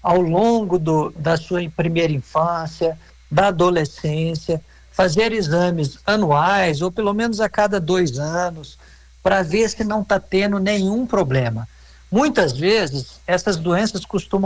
ao longo da sua primeira infância, da adolescência, fazer exames anuais ou pelo menos a cada 2 anos para ver se não está tendo nenhum problema. Muitas vezes essas doenças costumam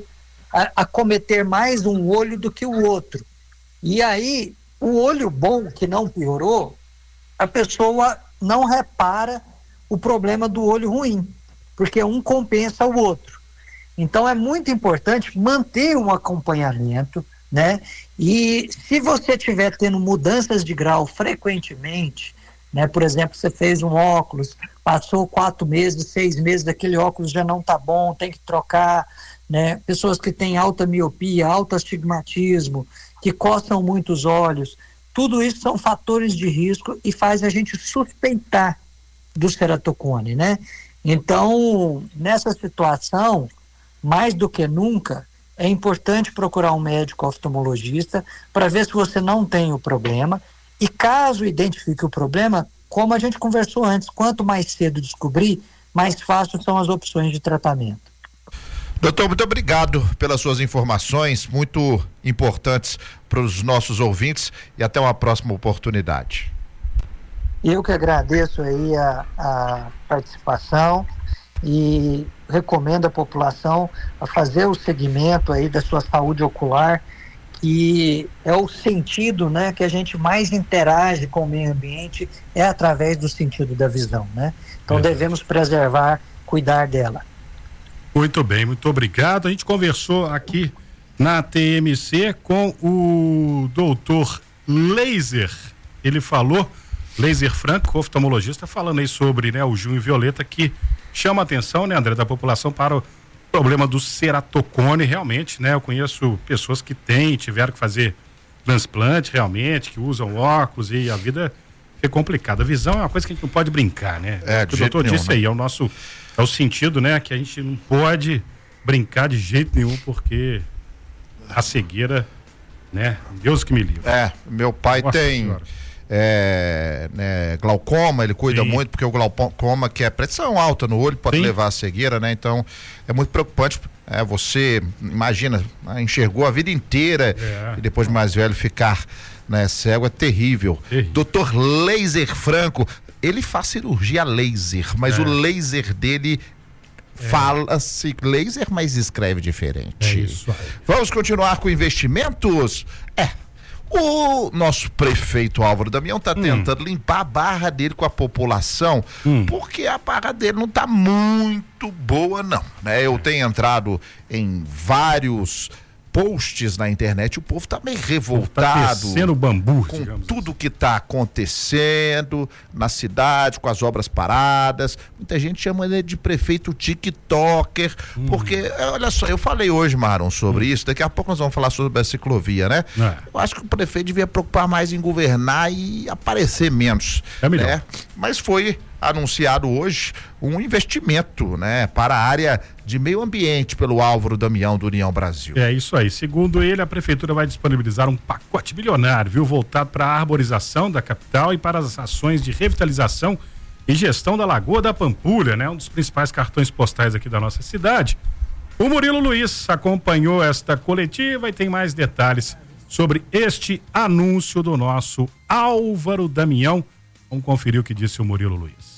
acometer mais um olho do que o outro. E aí, o olho bom que não piorou, a pessoa não repara o problema do olho ruim, porque um compensa o outro. Então é muito importante manter um acompanhamento, né? E se você estiver tendo mudanças de grau frequentemente, né? Por exemplo, você fez um óculos, passou 4 meses, 6 meses, aquele óculos já não está bom, tem que trocar, né? Pessoas que têm alta miopia, alto astigmatismo, que coçam muito os olhos, tudo isso são fatores de risco e faz a gente suspeitar do ceratocone, né? Então, nessa situação, mais do que nunca, é importante procurar um médico oftalmologista para ver se você não tem o problema e caso identifique o problema, como a gente conversou antes, quanto mais cedo descobrir, mais fácil são as opções de tratamento. Doutor, muito obrigado pelas suas informações, muito importantes para os nossos ouvintes e até uma próxima oportunidade. Eu que agradeço aí a participação e recomendo à população a fazer o segmento aí da sua saúde ocular, que é o sentido, né, que a gente mais interage com o meio ambiente, é através do sentido da visão, né? Então devemos preservar, cuidar dela. Muito bem, muito obrigado. A gente conversou aqui na TMC com o doutor Laser. Ele falou, Laser Franco, oftalmologista, falando aí sobre, né, o junho violeta, que chama a atenção, né, André, da população para o problema do ceratocone. Realmente, né, eu conheço pessoas que tiveram que fazer transplante realmente, que usam óculos e a vida é complicada. A visão é uma coisa que a gente não pode brincar, né? O doutor disse aí, é o sentido, né, que a gente não pode brincar de jeito nenhum, porque a cegueira, né, Deus que me livre. Meu pai tem glaucoma, ele cuida muito, porque o glaucoma, que é pressão alta no olho, pode levar a cegueira, né? Então é muito preocupante. Você imagina, enxergou a vida inteira e depois de mais velho ficar, né, cego, é terrível. Doutor Laser Franco, ele faz cirurgia laser, mas o laser dele fala-se laser, mas escreve diferente. É isso aí. Vamos continuar com investimentos? O nosso prefeito Álvaro Damião está tentando limpar a barra dele com a população, porque a barra dele não está muito boa, não, né? Eu tenho entrado em vários posts na internet, o povo tá meio revoltado bambu, com tudo que tá acontecendo na cidade, com as obras paradas. Muita gente chama ele de prefeito TikToker, porque, olha só, eu falei hoje, Maron, sobre isso, daqui a pouco nós vamos falar sobre a ciclovia, né? Eu acho que o prefeito devia preocupar mais em governar e aparecer menos, né? Mas foi anunciado hoje um investimento, né, para a área de meio ambiente pelo Álvaro Damião do União Brasil. É isso aí. Segundo ele, a prefeitura vai disponibilizar um pacote bilionário, viu, voltado para a arborização da capital e para as ações de revitalização e gestão da Lagoa da Pampulha, né, um dos principais cartões postais aqui da nossa cidade. O Murilo Luiz acompanhou esta coletiva e tem mais detalhes sobre este anúncio do nosso Álvaro Damião. Vamos conferir o que disse o Murilo Luiz.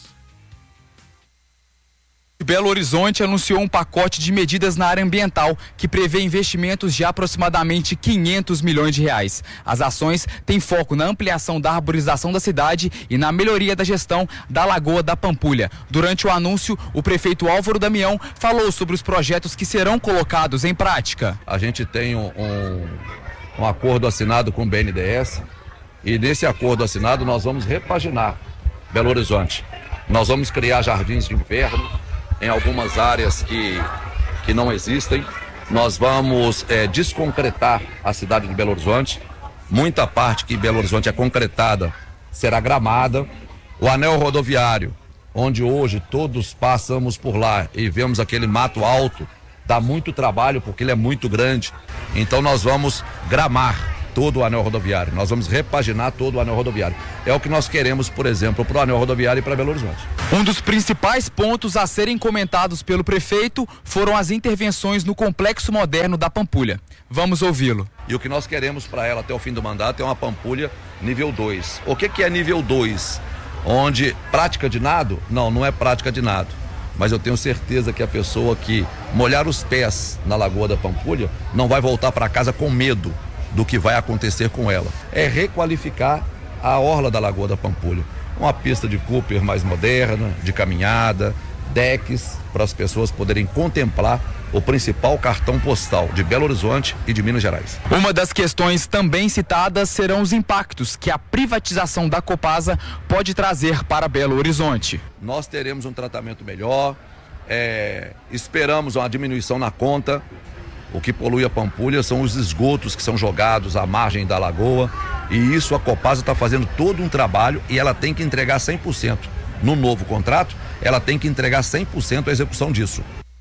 Belo Horizonte anunciou um pacote de medidas na área ambiental que prevê investimentos de aproximadamente 500 milhões de reais. As ações têm foco na ampliação da arborização da cidade e na melhoria da gestão da Lagoa da Pampulha. Durante o anúncio, o prefeito Álvaro Damião falou sobre os projetos que serão colocados em prática. A gente tem um acordo assinado com o BNDES e nesse acordo assinado nós vamos repaginar Belo Horizonte. Nós vamos criar jardins de inverno em algumas áreas que não existem. Nós vamos desconcretar a cidade de Belo Horizonte. Muita parte que Belo Horizonte é concretada será gramada. O anel rodoviário, onde hoje todos passamos por lá e vemos aquele mato alto, dá muito trabalho porque ele é muito grande. Então nós vamos gramar todo o anel rodoviário, nós vamos repaginar todo o anel rodoviário. É o que nós queremos, por exemplo, para o anel rodoviário e para Belo Horizonte. Um dos principais pontos a serem comentados pelo prefeito foram as intervenções no complexo moderno da Pampulha. Vamos ouvi-lo. E o que nós queremos para ela até o fim do mandato é uma Pampulha nível 2. O que é nível 2? Onde prática de nado? Não é prática de nado. Mas eu tenho certeza que a pessoa que molhar os pés na Lagoa da Pampulha não vai voltar para casa com medo do que vai acontecer com ela. É requalificar a orla da Lagoa da Pampulha. Uma pista de Cooper mais moderna, de caminhada, decks para as pessoas poderem contemplar o principal cartão postal de Belo Horizonte e de Minas Gerais. Uma das questões também citadas serão os impactos que a privatização da Copasa pode trazer para Belo Horizonte. Nós teremos um tratamento melhor, esperamos uma diminuição na conta. O que polui a Pampulha são os esgotos que são jogados à margem da lagoa, e isso a Copasa está fazendo todo um trabalho e ela tem que entregar 100%. No novo contrato, ela tem que entregar 100% a execução disso.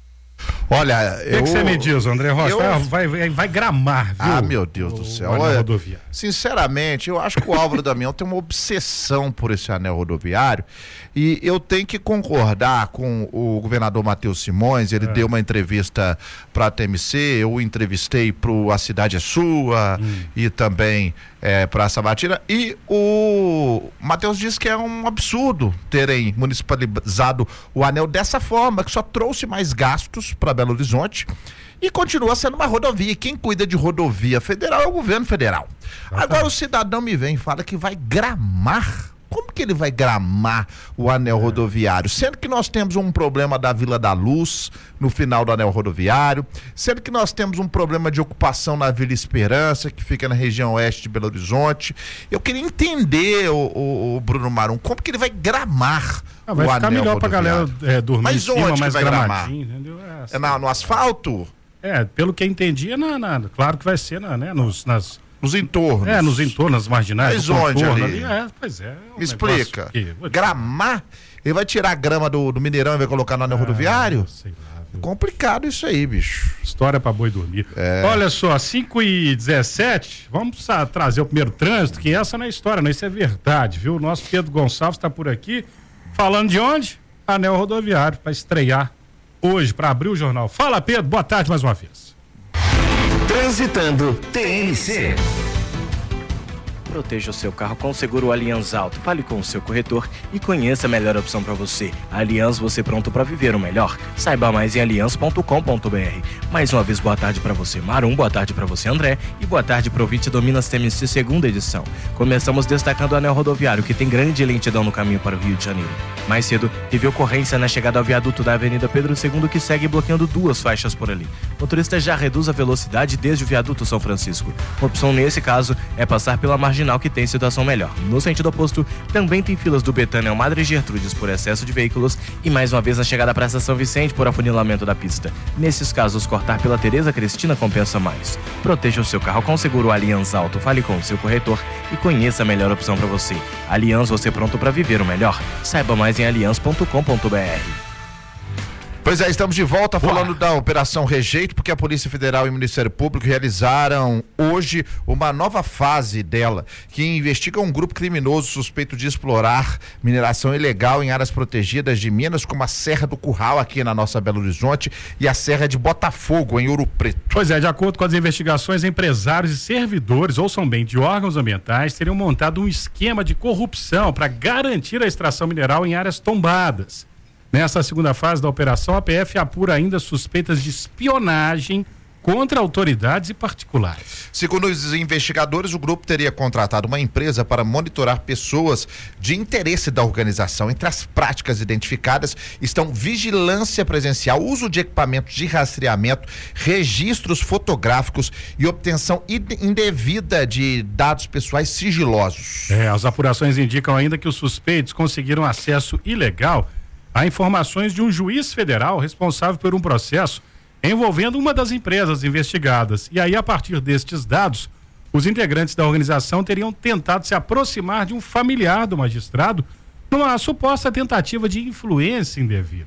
Olha, o que você me diz, André Rocha? Vai gramar, viu? Ah, meu Deus do céu. Olha, sinceramente, eu acho que o Álvaro Damião tem uma obsessão por esse anel rodoviário, e eu tenho que concordar com o governador Matheus Simões. Ele deu uma entrevista para a TMC, eu o entrevistei pro A Cidade é Sua e também para a Sabatina, e o Matheus disse que é um absurdo terem municipalizado o anel dessa forma, que só trouxe mais gastos para Belo Horizonte e continua sendo uma rodovia. Quem cuida de rodovia federal é o governo federal. Agora o cidadão me vem e fala que vai gramar. Como que ele vai gramar o anel rodoviário? Sendo que nós temos um problema da Vila da Luz no final do anel rodoviário, sendo que nós temos um problema de ocupação na Vila Esperança, que fica na região oeste de Belo Horizonte. Eu queria entender, o Bruno Marum, como que ele vai gramar vai o ficar anel melhor pra galera dormir Mas em cima, onde mais vai gramar? Entendeu? No asfalto? Pelo que eu entendi, claro que vai ser nos entornos. Nos entornos, nas marginais. Mas onde ali? Pois é. Me explica. Gramar? Ele vai tirar a grama do Mineirão e vai colocar no anel rodoviário? Sei lá, viu? Complicado isso aí, bicho. História pra boi dormir. Olha só, 5h17, vamos trazer o primeiro trânsito, que essa não é história, não, isso é verdade, viu? O nosso Pedro Gonçalves tá por aqui, falando de onde? Anel rodoviário, para estrear hoje, para abrir o jornal. Fala, Pedro, boa tarde mais uma vez. Transitando TNC. Proteja o seu carro com o seguro Allianz Auto. Fale com o seu corretor e conheça a melhor opção para você. Allianz, você pronto para viver o melhor. Saiba mais em allianz.com.br. Mais uma vez, boa tarde para você, Marum, boa tarde para você, André, e boa tarde para o ouvinte do Minas TMC, segunda edição. Começamos destacando o anel rodoviário, que tem grande lentidão no caminho para o Rio de Janeiro. Mais cedo, teve ocorrência na chegada ao viaduto da Avenida Pedro II, que segue bloqueando 2 faixas por ali. O motorista já reduz a velocidade desde o viaduto São Francisco. Uma opção nesse caso é passar pela marginal, que tem situação melhor. No sentido oposto, também tem filas do Betânia ao Madre Gertrudes por excesso de veículos e mais uma vez na chegada à Praça São Vicente por afunilamento da pista. Nesses casos, cortar pela Tereza Cristina compensa mais. Proteja o seu carro com o seguro Allianz Auto. Fale com o seu corretor e conheça a melhor opção para você. Allianz, você pronto para viver o melhor. Saiba mais em allianz.com.br. Pois é, estamos de volta falando da Operação Rejeito, porque a Polícia Federal e o Ministério Público realizaram hoje uma nova fase dela, que investiga um grupo criminoso suspeito de explorar mineração ilegal em áreas protegidas de Minas, como a Serra do Curral, aqui na nossa Belo Horizonte, e a Serra de Botafogo, em Ouro Preto. Pois é, de acordo com as investigações, empresários e servidores, ouçam bem, de órgãos ambientais, teriam montado um esquema de corrupção para garantir a extração mineral em áreas tombadas. Nessa segunda fase da operação, a PF apura ainda suspeitas de espionagem contra autoridades e particulares. Segundo os investigadores, o grupo teria contratado uma empresa para monitorar pessoas de interesse da organização. Entre as práticas identificadas estão vigilância presencial, uso de equipamentos de rastreamento, registros fotográficos e obtenção indevida de dados pessoais sigilosos. As apurações indicam ainda que os suspeitos conseguiram acesso ilegal a informações de um juiz federal responsável por um processo envolvendo uma das empresas investigadas. E aí, a partir destes dados, os integrantes da organização teriam tentado se aproximar de um familiar do magistrado, numa suposta tentativa de influência indevida.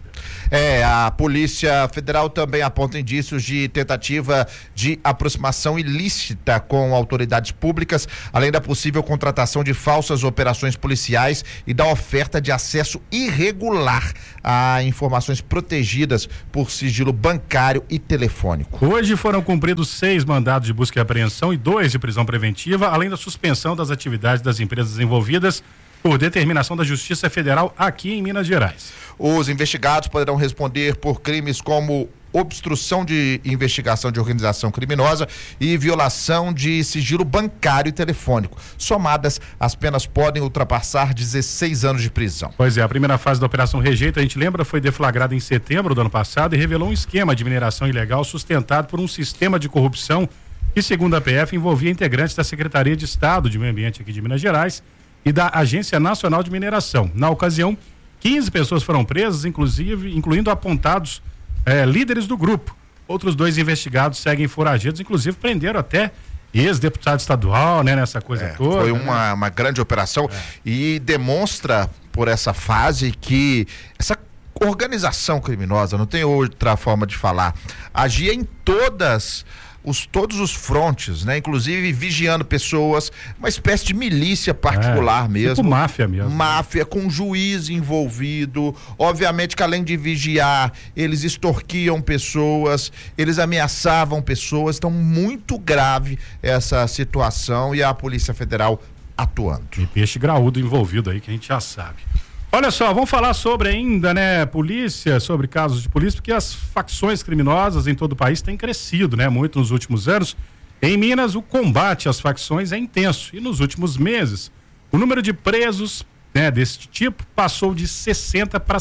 A Polícia Federal também aponta indícios de tentativa de aproximação ilícita com autoridades públicas, além da possível contratação de falsas operações policiais e da oferta de acesso irregular a informações protegidas por sigilo bancário e telefônico. Hoje foram cumpridos 6 mandados de busca e apreensão e 2 de prisão preventiva, além da suspensão das atividades das empresas envolvidas por determinação da Justiça Federal aqui em Minas Gerais. Os investigados poderão responder por crimes como obstrução de investigação de organização criminosa e violação de sigilo bancário e telefônico. Somadas, as penas podem ultrapassar 16 anos de prisão. Pois é, a primeira fase da Operação Rejeito, a gente lembra, foi deflagrada em setembro do ano passado e revelou um esquema de mineração ilegal sustentado por um sistema de corrupção que, segundo a PF, envolvia integrantes da Secretaria de Estado de Meio Ambiente aqui de Minas Gerais e da Agência Nacional de Mineração. Na ocasião, 15 pessoas foram presas, incluindo apontados líderes do grupo. Outros 2 investigados seguem foragidos, inclusive prenderam até ex-deputado estadual, né, nessa coisa toda. Foi uma grande operação e demonstra por essa fase que essa organização criminosa, não tem outra forma de falar, agia em todos os frontes, né? Inclusive vigiando pessoas, uma espécie de milícia particular mesmo. Tipo máfia mesmo. Máfia com juiz envolvido. Obviamente que além de vigiar, eles extorquiam pessoas, eles ameaçavam pessoas. Então, muito grave essa situação e a Polícia Federal atuando. E peixe graúdo envolvido aí, que a gente já sabe. Olha só, vamos falar sobre ainda, né, polícia, sobre casos de polícia, porque as facções criminosas em todo o país têm crescido, né, muito nos últimos anos. Em Minas, o combate às facções é intenso e nos últimos meses, o número de presos, né, desse tipo passou de 60 para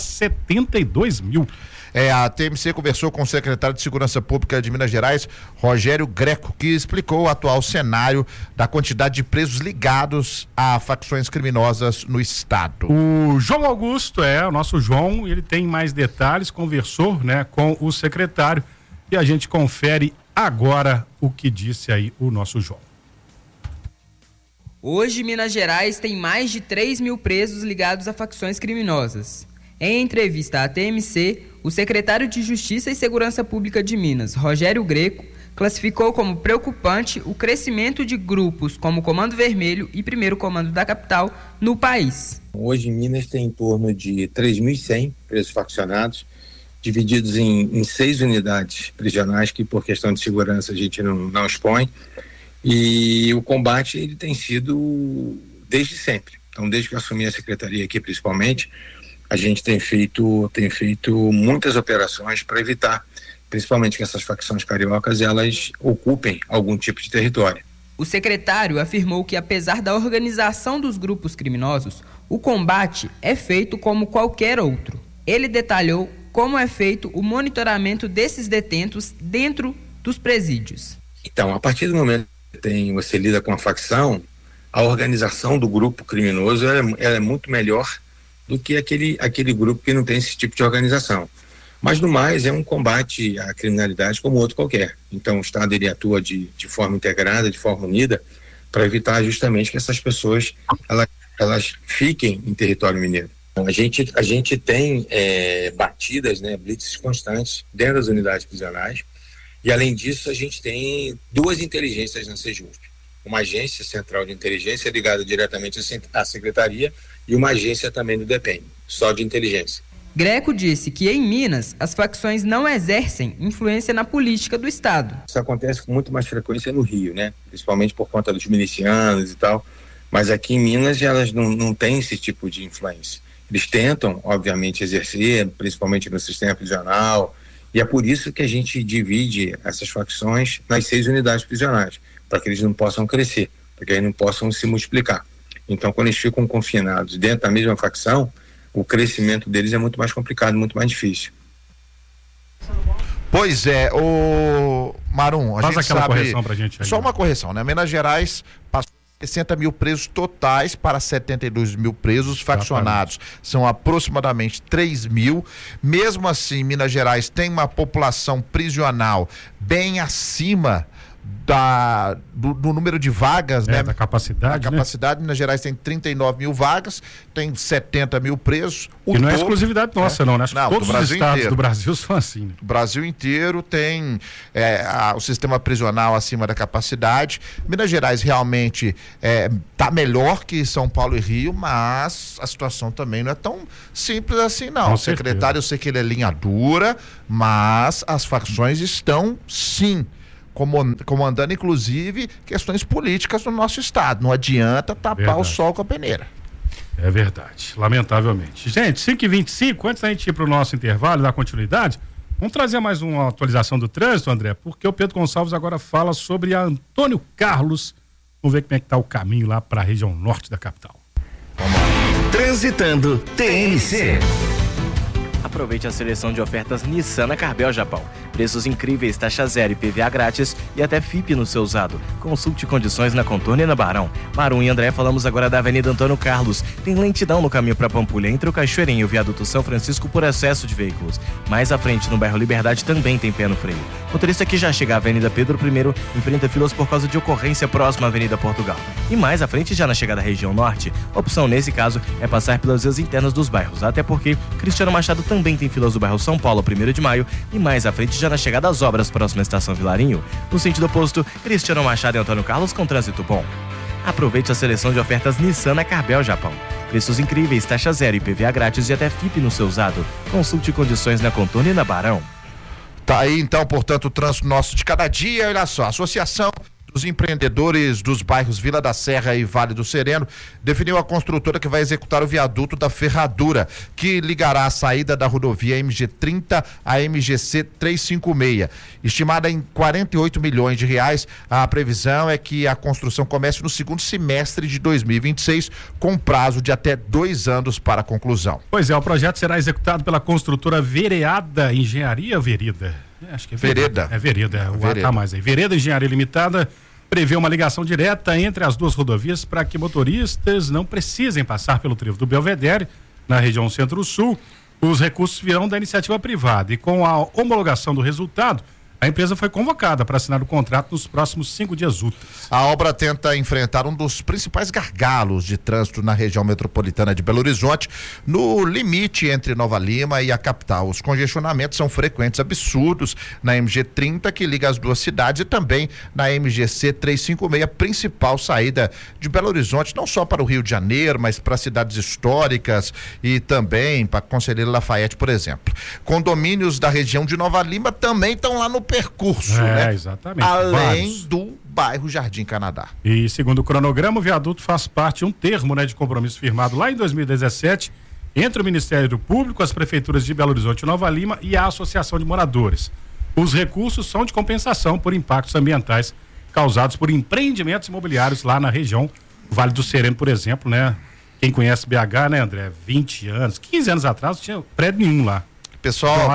72 mil. A TMC conversou com o secretário de Segurança Pública de Minas Gerais, Rogério Greco, que explicou o atual cenário da quantidade de presos ligados a facções criminosas no estado. O João Augusto, o nosso João, ele tem mais detalhes, conversou, né, com o secretário e a gente confere agora o que disse aí o nosso João. Hoje, Minas Gerais tem mais de 3 mil presos ligados a facções criminosas. Em entrevista à TMC, o secretário de Justiça e Segurança Pública de Minas, Rogério Greco, classificou como preocupante o crescimento de grupos como o Comando Vermelho e Primeiro Comando da Capital no país. Hoje, em Minas tem em torno de 3.100 presos faccionados, divididos em 6 unidades prisionais, que por questão de segurança a gente não expõe. E o combate ele tem sido desde sempre. Então, desde que eu assumi a secretaria aqui, principalmente, a gente tem feito muitas operações para evitar, principalmente que essas facções cariocas, elas ocupem algum tipo de território. O secretário afirmou que, apesar da organização dos grupos criminosos, o combate é feito como qualquer outro. Ele detalhou como é feito o monitoramento desses detentos dentro dos presídios. Então, a partir do momento que você lida com a facção, a organização do grupo criminoso ela é muito melhor do que aquele grupo que não tem esse tipo de organização. Mas, no mais, é um combate à criminalidade como outro qualquer. Então, o Estado ele atua de forma integrada, de forma unida, para evitar justamente que essas pessoas elas fiquem em território mineiro. A gente tem batidas, né, blitzes constantes dentro das unidades prisionais e, além disso, a gente tem 2 inteligências na Sejusp. Uma agência central de inteligência ligada diretamente à secretaria e uma agência também do DEPEN, só de inteligência. Greco disse que em Minas as facções não exercem influência na política do Estado. Isso acontece com muito mais frequência no Rio, né? Principalmente por conta dos milicianos e tal, mas aqui em Minas elas não têm esse tipo de influência. Eles tentam, obviamente, exercer, principalmente no sistema prisional, e é por isso que a gente divide essas facções nas 6 unidades prisionais, para que eles não possam crescer, para que eles não possam se multiplicar. Então, quando eles ficam confinados dentro da mesma facção, o crescimento deles é muito mais complicado, muito mais difícil. Pois é, o Marum, faz aquela correção pra gente aí. Só uma correção, né? Minas Gerais passou 60 mil presos totais para 72 mil presos faccionados. São aproximadamente 3 mil. Mesmo assim, Minas Gerais tem uma população prisional bem acima do número de vagas, né? Da capacidade. Da capacidade, Minas Gerais tem 39 mil vagas, tem 70 mil presos. E não é exclusividade nossa, não, né? Acho que todos os estados do Brasil são assim. Né? O Brasil inteiro tem o sistema prisional acima da capacidade. Minas Gerais realmente está melhor que São Paulo e Rio, mas a situação também não é tão simples assim, não. O secretário, eu sei que ele é linha dura, mas as facções estão, sim, comandando, inclusive, questões políticas no nosso estado. Não adianta tapar o sol com a peneira. É verdade, lamentavelmente. Gente, 5h25, antes da gente ir para o nosso intervalo, dar continuidade, vamos trazer mais uma atualização do trânsito, André, porque o Pedro Gonçalves agora fala sobre a Antônio Carlos. Vamos ver como é que está o caminho lá para a região norte da capital. Vamos lá. Transitando TNC. Aproveite a seleção de ofertas Nissan na Carbel Japão. Preços incríveis, taxa zero e PVA grátis e até FIP no seu usado. Consulte condições na Contorno e na Barão. Marum e André, falamos agora da Avenida Antônio Carlos. Tem lentidão no caminho para Pampulha, entre o Cachoeirinho e o Viaduto São Francisco por excesso de veículos. Mais à frente, no bairro Liberdade, também tem pé no freio. Motorista que já chega à Avenida Pedro I enfrenta filas por causa de ocorrência próxima à Avenida Portugal. E mais à frente, já na chegada à região norte, a opção nesse caso é passar pelas vias internas dos bairros, até porque Cristiano Machado também tem filas do bairro São Paulo, 1º de maio, e mais à frente, já na chegada às obras próxima à estação Vilarinho. No sentido oposto, Cristiano Machado e Antônio Carlos com trânsito bom. Aproveite a seleção de ofertas Nissan na Carbel Japão. Preços incríveis, taxa zero e PVA grátis e até FIP no seu usado. Consulte condições na Contorno e na Barão. Tá aí então, portanto, o trânsito nosso de cada dia. Olha só, a Associação dos Empreendedores dos bairros Vila da Serra e Vale do Sereno definiu a construtora que vai executar o viaduto da Ferradura, que ligará a saída da rodovia MG30 à MGC 356. Estimada em 48 milhões de reais, a previsão é que a construção comece no segundo semestre de 2026, com prazo de até 2 anos para a conclusão. Pois é, o projeto será executado pela construtora Vereada Engenharia Vereda. Acho que é Vereda. É Vereda, o A tá mais aí. Vereda Engenharia Limitada prevê uma ligação direta entre as duas rodovias para que motoristas não precisem passar pelo trevo do Belvedere, na região Centro-Sul. Os recursos virão da iniciativa privada e com a homologação do resultado, a empresa foi convocada para assinar o contrato nos próximos 5 dias úteis. A obra tenta enfrentar um dos principais gargalos de trânsito na região metropolitana de Belo Horizonte, no limite entre Nova Lima e a capital. Os congestionamentos são frequentes, absurdos, na MG30, que liga as duas cidades, e também na MGC 356, principal saída de Belo Horizonte, não só para o Rio de Janeiro, mas para cidades históricas e também para Conselheiro Lafayette, por exemplo. Condomínios da região de Nova Lima também estão lá no percurso, né? Exatamente. Além do bairro Jardim Canadá. E segundo o cronograma, o viaduto faz parte de um termo, de compromisso firmado lá em 2017 entre o Ministério Público, as prefeituras de Belo Horizonte e Nova Lima e a Associação de Moradores. Os recursos são de compensação por impactos ambientais causados por empreendimentos imobiliários lá na região Vale do Sereno, por exemplo, né? Quem conhece BH, né, André? 20 anos, 15 anos atrás não tinha prédio nenhum lá. Pessoal,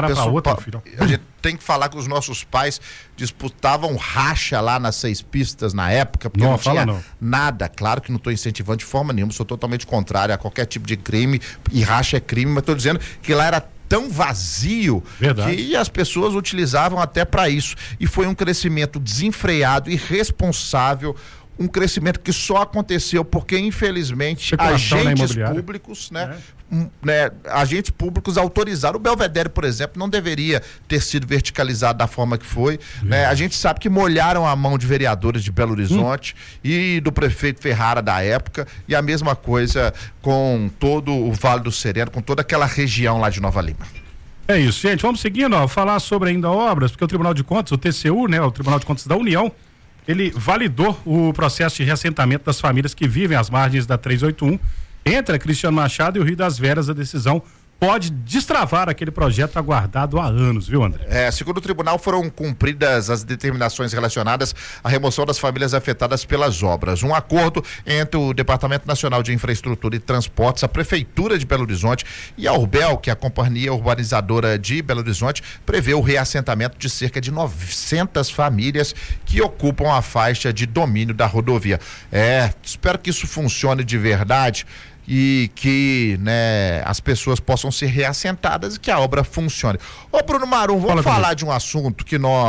a gente tem que falar que os nossos pais disputavam racha lá nas 6 pistas na época, porque não tinha nada. Claro que não estou incentivando de forma nenhuma, sou totalmente contrário a qualquer tipo de crime, e racha é crime, mas estou dizendo que lá era tão vazio que as pessoas utilizavam até para isso. E foi um crescimento desenfreado, irresponsável, um crescimento que só aconteceu porque, infelizmente, agentes públicos, agentes públicos autorizaram. O Belvedere, por exemplo, não deveria ter sido verticalizado da forma que foi, né? A gente sabe que molharam a mão de vereadores de Belo Horizonte e do prefeito Ferrara da época, e a mesma coisa com todo o Vale do Sereno, com toda aquela região lá de Nova Lima. É isso, gente, vamos seguindo, falar sobre ainda obras, porque o Tribunal de Contas, o TCU, o Tribunal de Contas da União, ele validou o processo de reassentamento das famílias que vivem às margens da 381 entre a Cristiano Machado e o Rio das Veras. A decisão pode destravar aquele projeto aguardado há anos, viu, André? Segundo o tribunal, foram cumpridas as determinações relacionadas à remoção das famílias afetadas pelas obras. Um acordo entre o Departamento Nacional de Infraestrutura e Transportes, a Prefeitura de Belo Horizonte e a Urbel, que é a Companhia Urbanizadora de Belo Horizonte, prevê o reassentamento de cerca de 900 famílias que ocupam a faixa de domínio da rodovia. Espero que isso funcione de verdade e que, as pessoas possam ser reassentadas e que a obra funcione. Ô Bruno Marum, vamos falar de um assunto que nós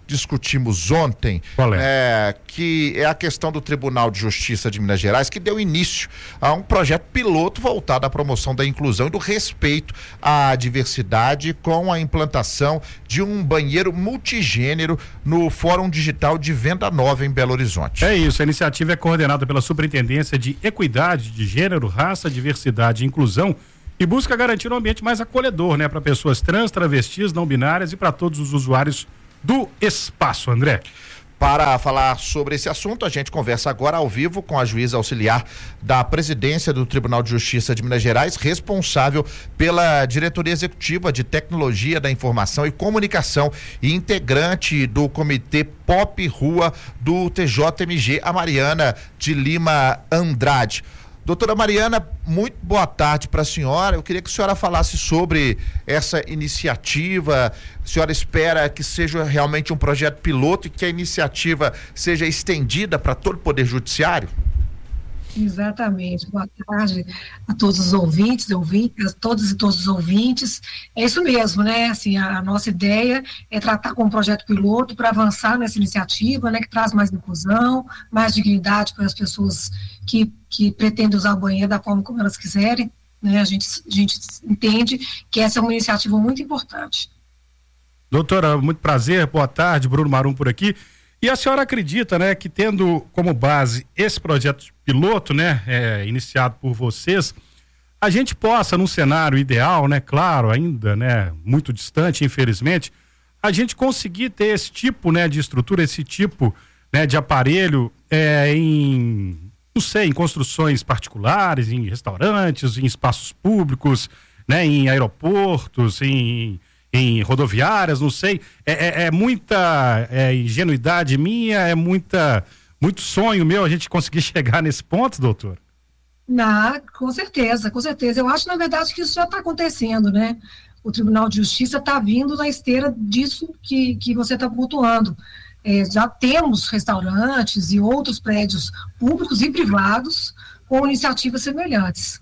discutimos ontem, que é a questão do Tribunal de Justiça de Minas Gerais, que deu início a um projeto piloto voltado à promoção da inclusão e do respeito à diversidade, com a implantação de um banheiro multigênero no Fórum Digital de Venda Nova, em Belo Horizonte. É isso, a iniciativa é coordenada pela Superintendência de Equidade de Gênero, Raça, Diversidade e Inclusão e busca garantir um ambiente mais acolhedor, para pessoas trans, travestis, não binárias e para todos os usuários do espaço, André. Para falar sobre esse assunto, a gente conversa agora ao vivo com a juíza auxiliar da presidência do Tribunal de Justiça de Minas Gerais, responsável pela diretoria executiva de Tecnologia da Informação e Comunicação e integrante do Comitê Pop Rua do TJMG, a Mariana de Lima Andrade. Doutora Mariana, muito boa tarde para a senhora. Eu queria que a senhora falasse sobre essa iniciativa. A senhora espera que seja realmente um projeto piloto e que a iniciativa seja estendida para todo o Poder Judiciário? Exatamente. Boa tarde a todos os ouvintes, a todas e todos os ouvintes. É isso mesmo, Assim, a nossa ideia é tratar como um projeto piloto para avançar nessa iniciativa, que traz mais inclusão, mais dignidade para as pessoas que pretendem usar o banheiro da forma como elas quiserem, A gente entende que essa é uma iniciativa muito importante. Doutora, muito prazer, boa tarde, Bruno Marum por aqui. E a senhora acredita, que tendo como base esse projeto piloto, iniciado por vocês, a gente possa, num cenário ideal, claro, ainda, muito distante, infelizmente, a gente conseguir ter esse tipo, de estrutura, esse tipo, de aparelho em construções particulares, em restaurantes, em espaços públicos, em aeroportos, em rodoviárias, não sei, é muita ingenuidade minha, muito sonho meu a gente conseguir chegar nesse ponto, doutor? Com certeza. Eu acho, na verdade, que isso já está acontecendo, O Tribunal de Justiça está vindo na esteira disso que você está pontuando. Já temos restaurantes e outros prédios públicos e privados com iniciativas semelhantes.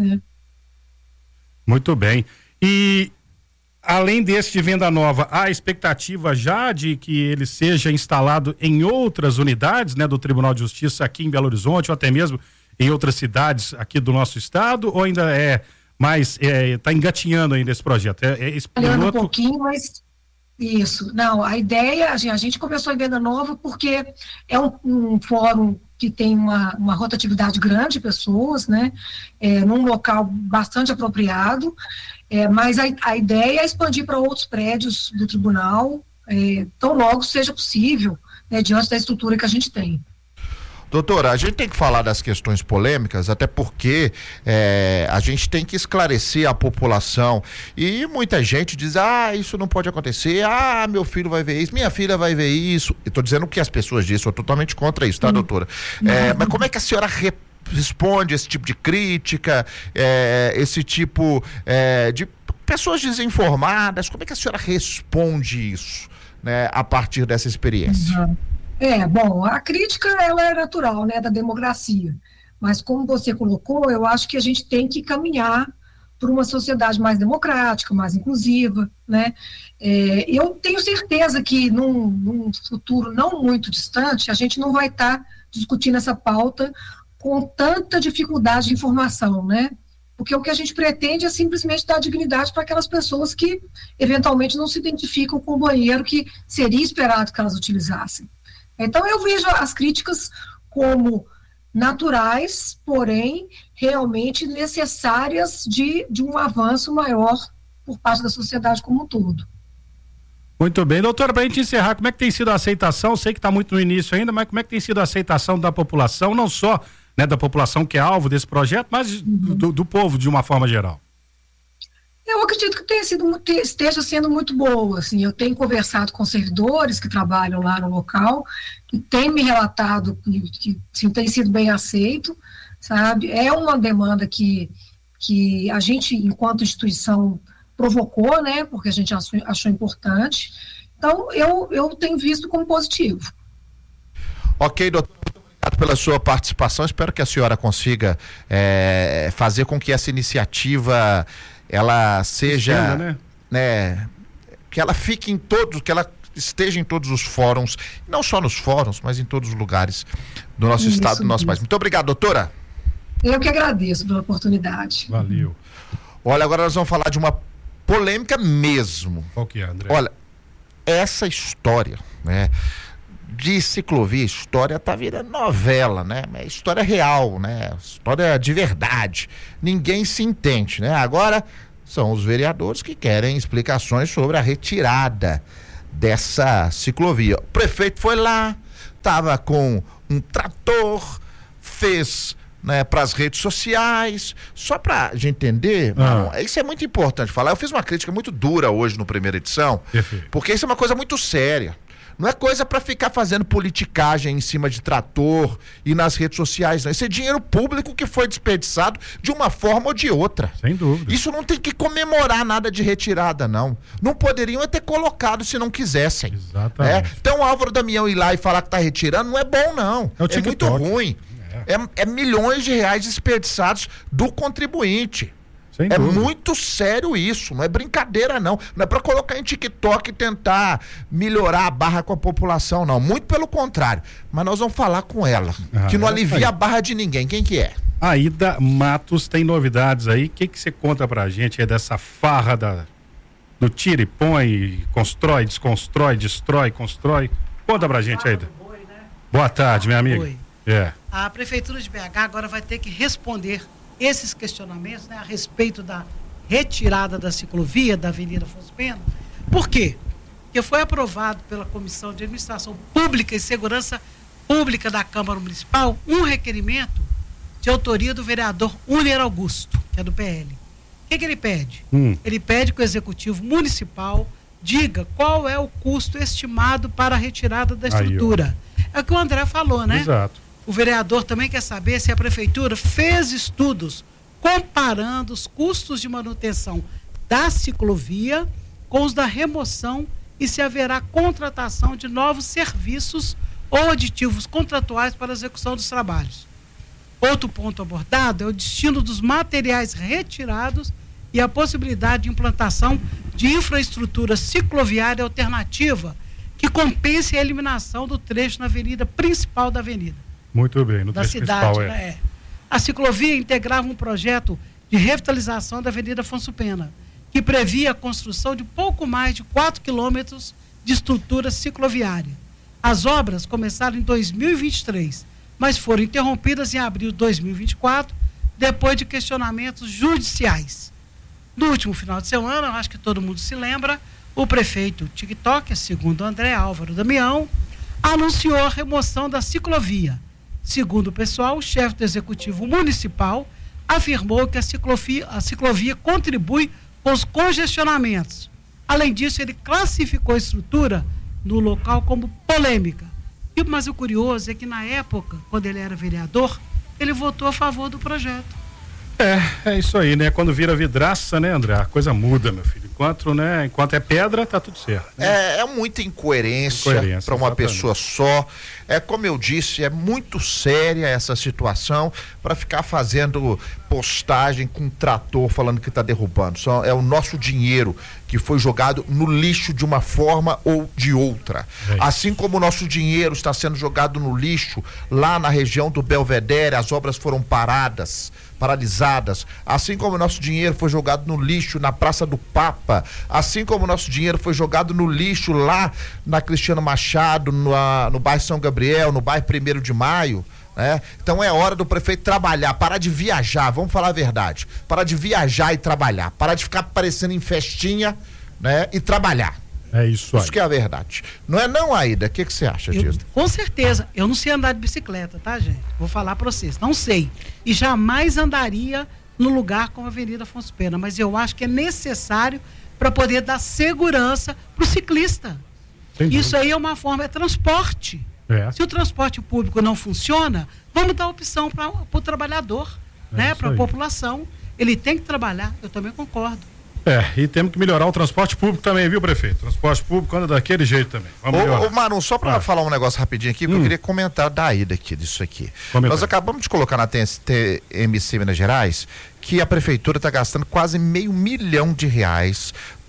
Muito bem. E além desse de Venda Nova, há expectativa já de que ele seja instalado em outras unidades, do Tribunal de Justiça aqui em Belo Horizonte ou até mesmo em outras cidades aqui do nosso estado, ou ainda está engatinhando ainda esse projeto? Esse piloto... Um pouquinho, mas isso. Não, a ideia, a gente começou em Venda Nova porque é um fórum que tem uma rotatividade grande de pessoas, num local bastante apropriado, mas a ideia é expandir para outros prédios do tribunal, tão logo seja possível, diante da estrutura que a gente tem. Doutora, a gente tem que falar das questões polêmicas, até porque a gente tem que esclarecer a população, e muita gente diz, isso não pode acontecer, meu filho vai ver isso, minha filha vai ver isso. Eu tô dizendo que as pessoas dizem, eu sou totalmente contra isso, tá, doutora? Mas como é que a senhora responde esse tipo de crítica, esse tipo de pessoas desinformadas? Como é que a senhora responde isso, a partir dessa experiência? Bom, a crítica, ela é natural, da democracia, mas como você colocou, eu acho que a gente tem que caminhar para uma sociedade mais democrática, mais inclusiva, eu tenho certeza que num futuro não muito distante, a gente não vai estar discutindo essa pauta com tanta dificuldade de informação, porque o que a gente pretende é simplesmente dar dignidade para aquelas pessoas que eventualmente não se identificam com o banheiro que seria esperado que elas utilizassem. Então, eu vejo as críticas como naturais, porém, realmente necessárias de um avanço maior por parte da sociedade como um todo. Muito bem. Doutora, para a gente encerrar, como é que tem sido a aceitação? Sei que está muito no início ainda, mas como é que tem sido a aceitação da população, não só da população que é alvo desse projeto, mas do povo de uma forma geral? Eu acredito que esteja sendo muito boa, assim, eu tenho conversado com servidores que trabalham lá no local, que têm me relatado que tem sido bem aceito, sabe, é uma demanda que a gente, enquanto instituição, provocou, porque a gente achou importante, então eu tenho visto como positivo. Ok, doutor. Obrigado pela sua participação, espero que a senhora consiga fazer com que essa iniciativa ela seja, que ela fique em todos, que ela esteja em todos os fóruns, não só nos fóruns, mas em todos os lugares do nosso estado, do nosso país. Muito obrigado, doutora. Eu que agradeço pela oportunidade. Valeu. Olha, agora nós vamos falar de uma polêmica mesmo. Qual que é, André? Olha, essa história, né, de ciclovia, história tá virando novela, né? É história real, né? História de verdade. Ninguém se entende, né? Agora são os vereadores que querem explicações sobre a retirada dessa ciclovia. O prefeito foi lá, tava com um trator, fez, né, para as redes sociais, só para gente entender, isso é muito importante falar. Eu fiz uma crítica muito dura hoje no primeira edição, porque isso é uma coisa muito séria. Não é coisa para ficar fazendo politicagem em cima de trator e nas redes sociais, não. Isso é dinheiro público que foi desperdiçado de uma forma ou de outra. Sem dúvida. Isso não tem que comemorar nada de retirada, não. Não poderiam ter colocado se não quisessem. Exatamente. Então o Álvaro Damião ir lá e falar que tá retirando não é bom, não. É muito ruim. É milhões de reais desperdiçados do contribuinte. É muito sério isso, não é brincadeira não é para colocar em TikTok e tentar melhorar a barra com a população não, muito pelo contrário, mas nós vamos falar com ela, que não alivia a barra de ninguém. Quem que é? Aida Matos tem novidades aí, o que você conta pra gente dessa farra do tira e põe, constrói, desconstrói, destrói, constrói? Conta pra gente, Aida. Boa tarde, minha amiga. A Prefeitura de BH agora vai ter que responder esses questionamentos, né, a respeito da retirada da ciclovia da Avenida Afonso Pena. Por quê? Porque foi aprovado pela Comissão de Administração Pública e Segurança Pública da Câmara Municipal um requerimento de autoria do vereador Uner Augusto, que é do PL. O que ele pede? Ele pede que o Executivo Municipal diga qual é o custo estimado para a retirada da estrutura. É o que o André falou, né? Exato. O vereador também quer saber se a Prefeitura fez estudos comparando os custos de manutenção da ciclovia com os da remoção e se haverá contratação de novos serviços ou aditivos contratuais para a execução dos trabalhos. Outro ponto abordado é o destino dos materiais retirados e a possibilidade de implantação de infraestrutura cicloviária alternativa que compense a eliminação do trecho na avenida principal da avenida. Muito bem, no da cidade, né? A ciclovia integrava um projeto de revitalização da Avenida Afonso Pena, que previa a construção de pouco mais de 4 quilômetros de estrutura cicloviária. As obras começaram em 2023, mas foram interrompidas em abril de 2024, depois de questionamentos judiciais. No último final de semana, eu acho que todo mundo se lembra, o prefeito TikTok, segundo André Álvaro Damião, anunciou a remoção da ciclovia. Segundo o pessoal, o chefe do Executivo Municipal afirmou que a ciclovia contribui com os congestionamentos. Além disso, ele classificou a estrutura no local como polêmica. Mas o curioso é que na época, quando ele era vereador, ele votou a favor do projeto. É isso aí, né? Quando vira vidraça, né, André? A coisa muda, meu filho. Enquanto é pedra, tá tudo certo. Né? É muita incoerência para uma pessoa só. Como eu disse, é muito séria essa situação para ficar fazendo postagem com trator falando que tá derrubando. É o nosso dinheiro que foi jogado no lixo de uma forma ou de outra. Assim como o nosso dinheiro está sendo jogado no lixo lá na região do Belvedere, as obras foram paralisadas, assim como o nosso dinheiro foi jogado no lixo na Praça do Papa, assim como o nosso dinheiro foi jogado no lixo lá na Cristiano Machado, no bairro São Gabriel, no bairro 1º de Maio, né? Então é hora do prefeito trabalhar, parar de viajar, vamos falar a verdade, parar de viajar e trabalhar, parar de ficar aparecendo em festinha, né? E trabalhar. É isso aí. Isso que é a verdade. Não é não, Aida? O que você acha disso? Com certeza. Eu não sei andar de bicicleta, tá, gente? Vou falar para vocês. Não sei. E jamais andaria no lugar como a Avenida Afonso Pena. Mas eu acho que é necessário para poder dar segurança para o ciclista. Isso aí é uma forma, é transporte. Se o transporte público não funciona, vamos dar opção para o trabalhador, né? Para a população. Ele tem que trabalhar. Eu também concordo. E temos que melhorar o transporte público também, viu, prefeito? Transporte público anda daquele jeito também. Ô Maru, só para falar um negócio rapidinho aqui, que eu queria comentar da ida aqui, disso aqui. Nós acabamos de colocar na TMC Minas Gerais que a prefeitura está gastando quase R$500 mil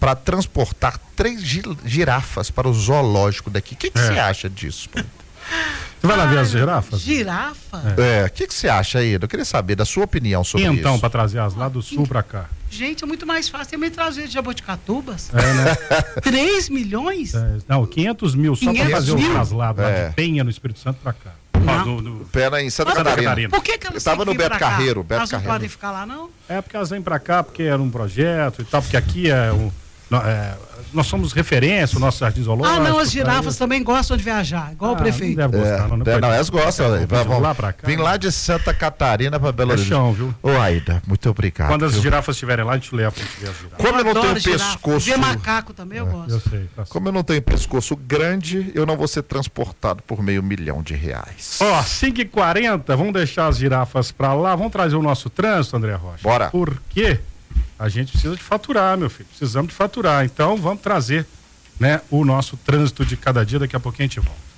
para transportar 3 girafas para o zoológico daqui. O que você acha disso? Você vai lá ver as girafas? Girafa? O que você acha aí? Eu queria saber da sua opinião sobre isso. Então, para trazer as lá do sul para cá. Gente, é muito mais fácil também trazer de Jaboticatubas. Né? 3 milhões? Não, 500 mil só para fazer o traslado lá de Penha, no Espírito Santo, para cá. Pera em Santa Catarina. Por que elas estava no Beto Carreiro? Elas não podem ficar lá, não? Porque elas vêm para cá porque era um projeto e tal, porque aqui nós somos referência, o nosso jardim zoológico. Não, as girafas também gostam de viajar, igual o prefeito. Não deve gostar, não, elas gostam. Vamos lá pra cá. Vem lá de Santa Catarina para Belo Horizonte. Chão, viu? Ô, Aida, muito obrigado. Quando as girafas estiverem lá, a gente leva pra gente ver as girafas. Como eu não tenho pescoço. Ver macaco também eu gosto. Eu sei. Como eu não tenho pescoço grande, eu não vou ser transportado por R$500 mil. 5h40, vamos deixar as girafas pra lá, vamos trazer o nosso trânsito, André Rocha. Bora. Por quê? A gente precisa de faturar, meu filho. Precisamos de faturar. Então, vamos trazer, o nosso trânsito de cada dia. Daqui a pouquinho a gente volta.